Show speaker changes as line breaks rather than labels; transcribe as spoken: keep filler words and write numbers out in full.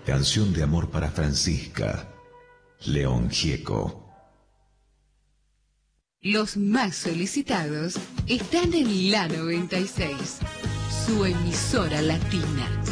Canción de amor para Francisca, León Gieco.
Los más solicitados están en la noventa y seis, su emisora latina.